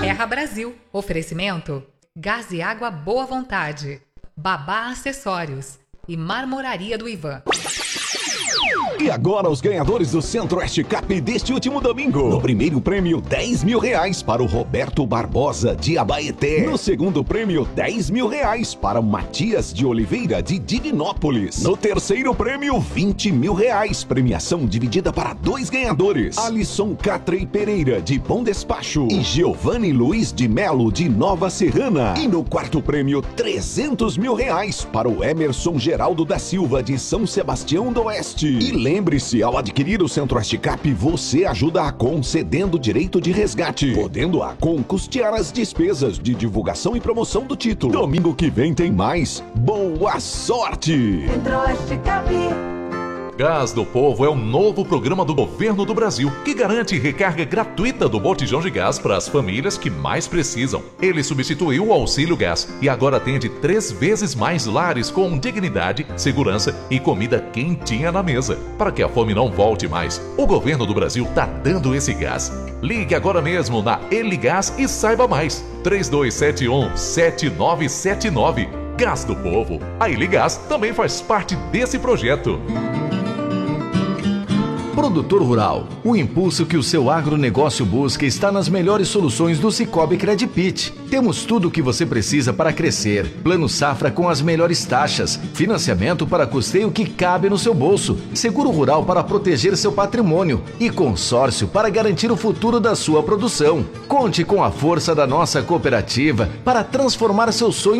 Terra Brasil. Oferecimento: Gás e Água Boa Vontade, Babá Acessórios e Marmoraria do Ivan. E agora os ganhadores do Centro-Oeste Cap deste último domingo. No primeiro prêmio, R$10 mil para o Roberto Barbosa, de Abaeté. No segundo prêmio, R$10 mil para o Matias de Oliveira, de Divinópolis. No terceiro prêmio, R$20 mil. Premiação dividida para 2 ganhadores: Alisson Catrei Pereira, de Bom Despacho, e Giovanni Luiz de Melo, de Nova Serrana. E no quarto prêmio, R$300 mil para o Emerson Geraldo da Silva, de São Sebastião do Oeste. E lembre-se, ao adquirir o Centro-Oeste Cap, você ajuda a Acon cedendo direito de resgate, podendo a Acon custear as despesas de divulgação e promoção do título. Domingo que vem tem mais. Boa sorte! Centro-Oeste Cap. Gás do Povo é um novo programa do Governo do Brasil que garante recarga gratuita do botijão de gás para as famílias que mais precisam. Ele substituiu o Auxílio Gás e agora atende 3 vezes mais lares com dignidade, segurança e comida quentinha na mesa. Para que a fome não volte mais, o Governo do Brasil tá dando esse gás. Ligue agora mesmo na Eligás e saiba mais. 3271-7979. Gás do Povo. A Eligás também faz parte desse projeto. Produtor Rural, o impulso que o seu agronegócio busca está nas melhores soluções do Cicobi Credipit. Temos tudo o que você precisa para crescer. Plano Safra com as melhores taxas, financiamento para custeio que cabe no seu bolso, seguro rural para proteger seu patrimônio e consórcio para garantir o futuro da sua produção. Conte com a força da nossa cooperativa para transformar seu sonho